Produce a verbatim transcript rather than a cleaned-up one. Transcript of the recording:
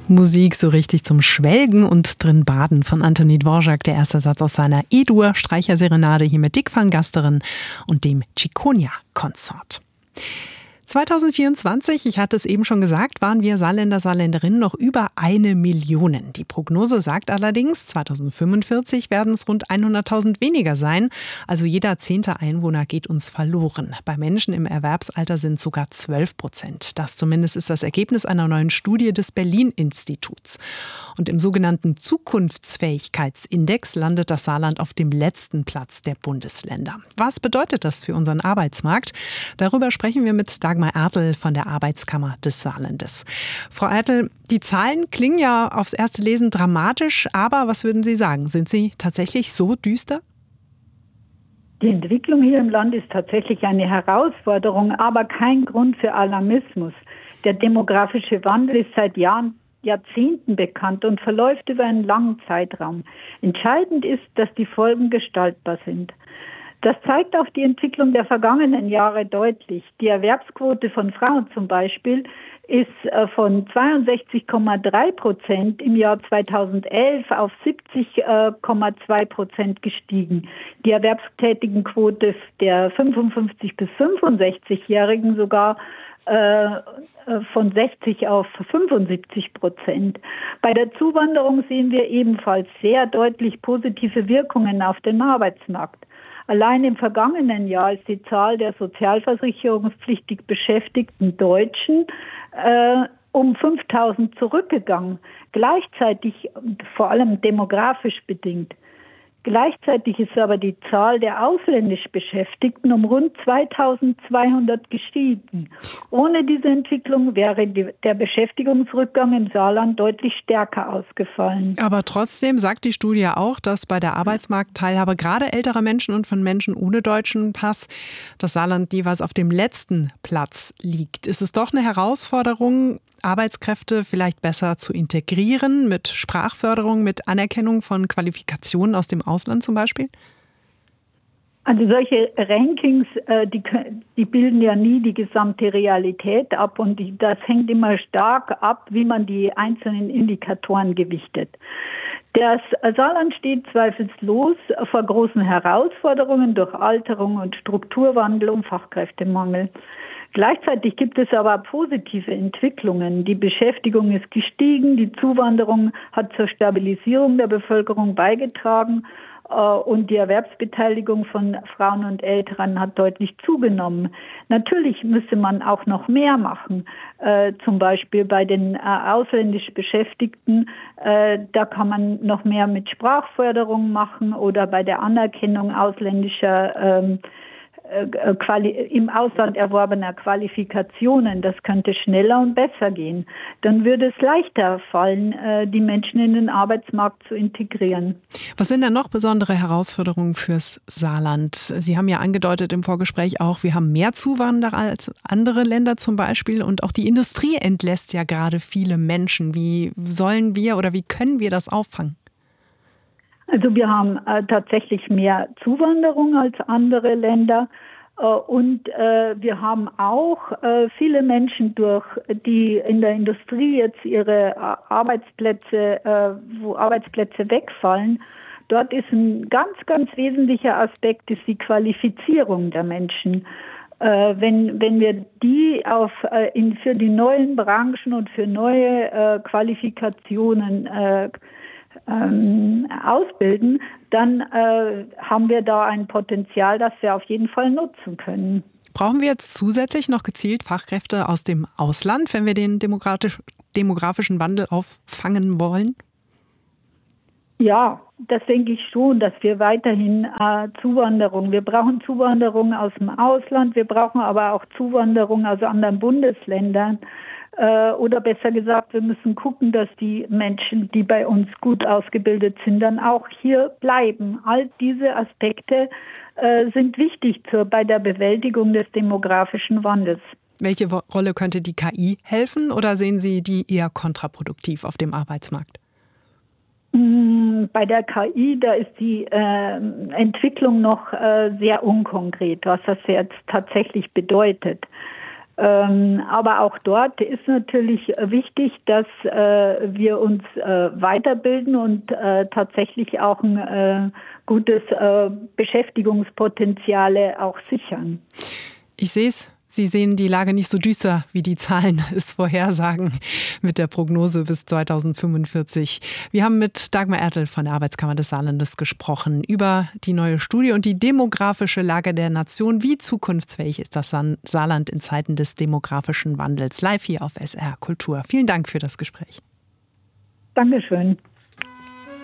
Musik so richtig zum Schwelgen und drin baden von Antonín Dvořák, der erste Satz aus seiner E-Dur-Streicherserenade hier mit Dick van Gasteren und dem Ciconia-Konsort. zwanzig vierundzwanzig, ich hatte es eben schon gesagt, waren wir Saarländer, Saarländerinnen noch über eine Million. Die Prognose sagt allerdings, zwanzig fünfundvierzig werden es rund hunderttausend weniger sein. Also jeder zehnte Einwohner geht uns verloren. Bei Menschen im Erwerbsalter sind sogar zwölf Prozent. Das zumindest ist das Ergebnis einer neuen Studie des Berlin-Instituts. Und im sogenannten Zukunftsfähigkeitsindex landet das Saarland auf dem letzten Platz der Bundesländer. Was bedeutet das für unseren Arbeitsmarkt? Darüber sprechen wir mit Dagmar Ertel von der Arbeitskammer des Saarlandes. Frau Ertel, die Zahlen klingen ja aufs erste Lesen dramatisch, aber was würden Sie sagen? Sind sie tatsächlich so düster? Die Entwicklung hier im Land ist tatsächlich eine Herausforderung, aber kein Grund für Alarmismus. Der demografische Wandel ist seit Jahren Jahrzehnten bekannt und verläuft über einen langen Zeitraum. Entscheidend ist, dass die Folgen gestaltbar sind. Das zeigt auch die Entwicklung der vergangenen Jahre deutlich. Die Erwerbsquote von Frauen zum Beispiel ist von zweiundsechzig Komma drei Prozent im Jahr zweitausendelf auf siebzig Komma zwei Prozent gestiegen. Die Erwerbstätigenquote der fünfundfünfzig- bis fünfundsechzigjährigen sogar von sechzig auf fünfundsiebzig Prozent. Bei der Zuwanderung sehen wir ebenfalls sehr deutlich positive Wirkungen auf den Arbeitsmarkt. Allein im vergangenen Jahr ist die Zahl der sozialversicherungspflichtig beschäftigten Deutschen äh, um fünftausend zurückgegangen. Gleichzeitig, vor allem demografisch bedingt, Gleichzeitig ist aber die Zahl der ausländisch Beschäftigten um rund zweitausendzweihundert gestiegen. Ohne diese Entwicklung wäre die, der Beschäftigungsrückgang im Saarland deutlich stärker ausgefallen. Aber trotzdem sagt die Studie auch, dass bei der Arbeitsmarktteilhabe gerade älterer Menschen und von Menschen ohne deutschen Pass das Saarland jeweils auf dem letzten Platz liegt. Ist es doch eine Herausforderung, Arbeitskräfte vielleicht besser zu integrieren mit Sprachförderung, mit Anerkennung von Qualifikationen aus dem Ausland zum Beispiel? Also solche Rankings, äh, die, die bilden ja nie die gesamte Realität ab und die, das hängt immer stark ab, wie man die einzelnen Indikatoren gewichtet. Das Saarland steht zweifellos vor großen Herausforderungen durch Alterung und Strukturwandel und Fachkräftemangel. Gleichzeitig gibt es aber positive Entwicklungen. Die Beschäftigung ist gestiegen, die Zuwanderung hat zur Stabilisierung der Bevölkerung beigetragen und die Erwerbsbeteiligung von Frauen und Älteren hat deutlich zugenommen. Natürlich müsste man auch noch mehr machen, äh, zum Beispiel bei den äh, ausländisch Beschäftigten. Äh, da kann man noch mehr mit Sprachförderung machen oder bei der Anerkennung ausländischer ähm, Quali- im Ausland erworbener Qualifikationen. Das könnte schneller und besser gehen. Dann würde es leichter fallen, die Menschen in den Arbeitsmarkt zu integrieren. Was sind denn noch besondere Herausforderungen fürs Saarland? Sie haben ja angedeutet im Vorgespräch auch, wir haben mehr Zuwanderer als andere Länder zum Beispiel und auch die Industrie entlässt ja gerade viele Menschen. Wie sollen wir oder wie können wir das auffangen? Also wir haben äh, tatsächlich mehr Zuwanderung als andere Länder äh, und äh, wir haben auch äh, viele Menschen, durch die in der Industrie jetzt ihre Arbeitsplätze, äh, wo Arbeitsplätze wegfallen. Dort ist ein ganz, ganz wesentlicher Aspekt ist die Qualifizierung der Menschen. Äh, wenn, wenn wir die auf, äh, in, für die neuen Branchen und für neue äh, Qualifikationen äh, Ähm, ausbilden, dann äh, haben wir da ein Potenzial, das wir auf jeden Fall nutzen können. Brauchen wir jetzt zusätzlich noch gezielt Fachkräfte aus dem Ausland, wenn wir den demografisch, demografischen Wandel auffangen wollen? Ja, das denke ich schon, dass wir weiterhin äh, Zuwanderung, wir brauchen Zuwanderung aus dem Ausland, wir brauchen aber auch Zuwanderung aus anderen Bundesländern. Oder besser gesagt, wir müssen gucken, dass die Menschen, die bei uns gut ausgebildet sind, dann auch hier bleiben. All diese Aspekte äh, sind wichtig zur, bei der Bewältigung des demografischen Wandels. Welche Rolle könnte die K I helfen oder sehen Sie die eher kontraproduktiv auf dem Arbeitsmarkt? Bei der K I, da ist die äh, Entwicklung noch äh, sehr unkonkret, was das jetzt tatsächlich bedeutet. Ähm, aber auch dort ist natürlich wichtig, dass äh, wir uns äh, weiterbilden und äh, tatsächlich auch ein äh, gutes äh, Beschäftigungspotenziale auch sichern. Ich sehe es. Sie sehen die Lage nicht so düster, wie die Zahlen es vorhersagen mit der Prognose bis zweitausendfünfundvierzig. Wir haben mit Dagmar Ertl von der Arbeitskammer des Saarlandes gesprochen über die neue Studie und die demografische Lage der Nation. Wie zukunftsfähig ist das Saarland in Zeiten des demografischen Wandels? Live hier auf S R Kultur. Vielen Dank für das Gespräch. Dankeschön.